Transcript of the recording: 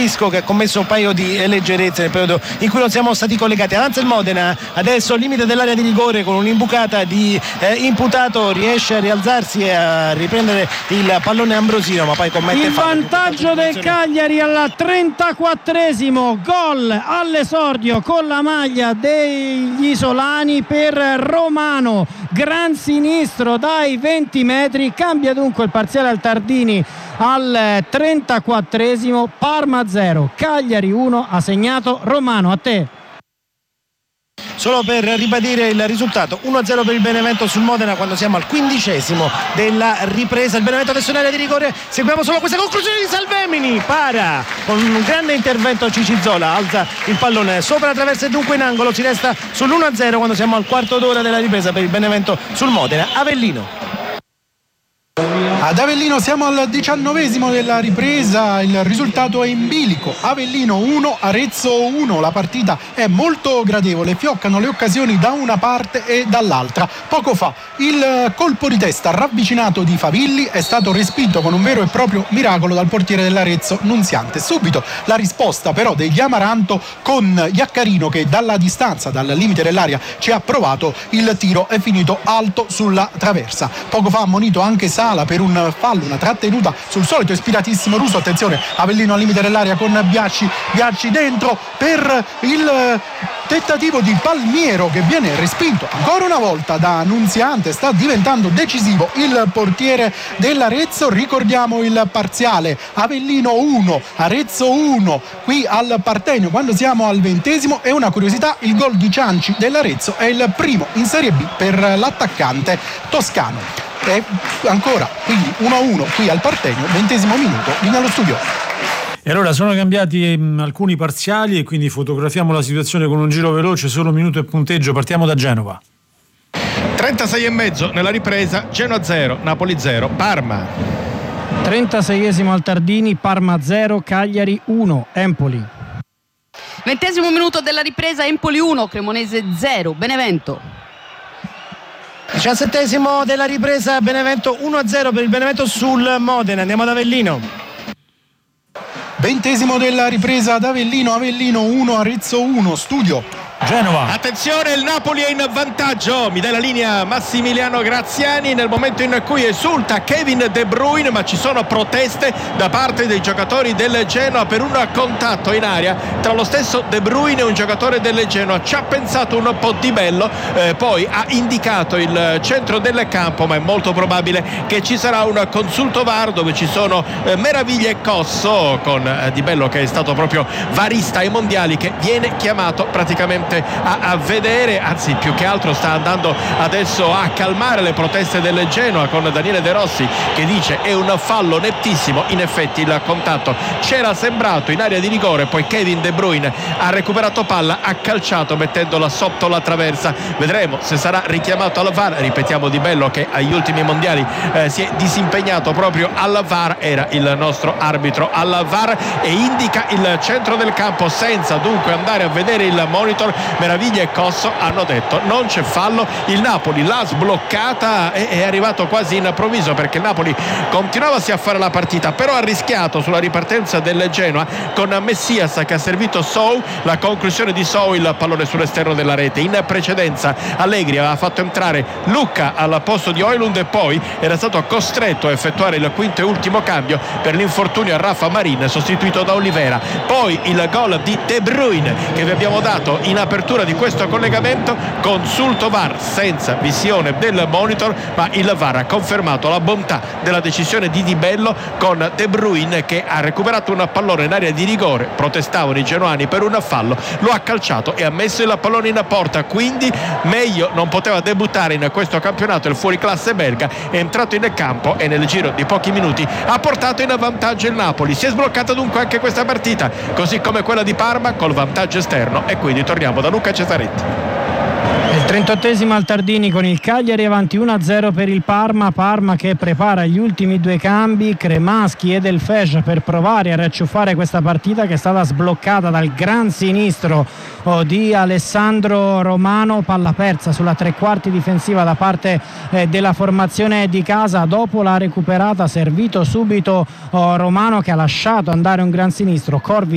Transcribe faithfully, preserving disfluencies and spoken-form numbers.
Isco, che ha commesso un paio di leggerezze nel periodo in cui non siamo stati collegati. Avanza il Modena, adesso al limite dell'area di rigore con un'imbucata di eh, imputato, riesce a rialzarsi e a riprendere il pallone Ambrosino, ma poi commette il vantaggio del Cagliari al trentaquattresimo, gol all'esordio con la maglia degli isolani per Romano, gran sinistro dai venti metri, cambia dunque il parziale al Tardini al trentaquattresimo. Parma zero, Cagliari uno, ha segnato Romano. A te. Solo per ribadire il risultato, uno a zero per il Benevento sul Modena quando siamo al quindicesimo della ripresa. Il Benevento adesso in area di rigore, seguiamo solo questa conclusione di Salvemini, para con un grande intervento Cicizzola, alza il pallone sopra la traversa e dunque in angolo. Si resta sull'uno a zero quando siamo al quarto d'ora della ripresa per il Benevento sul Modena. Avellino. Ad Avellino siamo al diciannovesimo della ripresa, il risultato è in bilico, Avellino uno, Arezzo uno, la partita è molto gradevole, fioccano le occasioni da una parte e dall'altra. Poco fa il colpo di testa ravvicinato di Favilli è stato respinto con un vero e proprio miracolo dal portiere dell'Arezzo Nunziante. Subito la risposta però degli Amaranto con Iaccarino che dalla distanza, dal limite dell'area ci ha provato, il tiro è finito alto sulla traversa. Poco fa ha ammonito anche Sala per un fallo, una trattenuta sul solito ispiratissimo Russo. Attenzione, Avellino al limite dell'area con Biacci, Biacci dentro per il tentativo di Palmiero che viene respinto ancora una volta da Nunziante. Sta diventando decisivo il portiere dell'Arezzo. Ricordiamo il parziale: Avellino uno, Arezzo uno qui al Partenio quando siamo al ventesimo. E una curiosità, il gol di Cianci dell'Arezzo è il primo in Serie B per l'attaccante toscano. E ancora quindi uno a uno qui al Partenio, ventesimo minuto, lì nello studio. E allora sono cambiati mh, alcuni parziali e quindi fotografiamo la situazione con un giro veloce, solo minuto e punteggio. Partiamo da Genova. trentasei e mezzo nella ripresa, Genoa zero, Napoli zero, Parma. trentaseiesimo al Tardini, Parma zero, Cagliari uno, Empoli. Ventesimo minuto della ripresa, Empoli uno, Cremonese zero, Benevento. diciassettesimo della ripresa, Benevento uno a zero per il Benevento sul Modena. Andiamo ad Avellino. Ventesimo della ripresa ad Avellino, Avellino uno, Arezzo uno, studio. Genova. Attenzione, il Napoli è in vantaggio, mi dà la linea Massimiliano Graziani nel momento in cui esulta Kevin De Bruyne, ma ci sono proteste da parte dei giocatori del Genoa per un contatto in aria tra lo stesso De Bruyne e un giocatore del Genoa. Ci ha pensato un po' Di Bello, eh, poi ha indicato il centro del campo, ma è molto probabile che ci sarà un consulto V A R dove ci sono eh, Meraviglia e Cosso, con eh, Di Bello che è stato proprio varista ai mondiali, che viene chiamato praticamente A, a vedere, anzi più che altro sta andando adesso a calmare le proteste del Genoa, con Daniele De Rossi che dice è un fallo nettissimo. In effetti il contatto c'era sembrato in area di rigore, poi Kevin De Bruyne ha recuperato palla, ha calciato mettendola sotto la traversa. Vedremo se sarà richiamato al V A R. Ripetiamo, Di Bello che agli ultimi mondiali eh, si è disimpegnato proprio al V A R, era il nostro arbitro al V A R, e indica il centro del campo senza dunque andare a vedere il monitor. Meraviglia e Cosso hanno detto non c'è fallo. Il Napoli l'ha sbloccata e è arrivato quasi in improvviso, perché il Napoli continuavasi a fare la partita, però ha rischiato sulla ripartenza del Genoa con Messias che ha servito Sou, la conclusione di Sou, il pallone sull'esterno della rete. In precedenza Allegri aveva fatto entrare Lucca al posto di Højlund e poi era stato costretto a effettuare il quinto e ultimo cambio per l'infortunio a Rafa Marin, sostituito da Olivera. Poi il gol di De Bruyne che vi abbiamo dato in apertura di questo collegamento, consulto V A R senza visione del monitor, ma il V A R ha confermato la bontà della decisione di Di Bello, con De Bruyne che ha recuperato un pallone in area di rigore. Protestavano i genuani per un fallo, lo ha calciato e ha messo il pallone in porta, quindi meglio non poteva debuttare in questo campionato il fuoriclasse belga. È entrato in campo e nel giro di pochi minuti ha portato in vantaggio il Napoli. Si è sbloccata dunque anche questa partita, così come quella di Parma, col vantaggio esterno, e quindi torniamo da Luca Cesaretti. Il trentottesimo al Tardini con il Cagliari avanti uno a zero per il Parma. Parma che prepara gli ultimi due cambi, Cremaschi e Del Fej, per provare a racciuffare questa partita che è stata sbloccata dal gran sinistro di Alessandro Romano. Palla persa sulla tre quarti difensiva da parte eh, della formazione di casa. Dopo la recuperata, servito subito oh, Romano che ha lasciato andare un gran sinistro. Corvi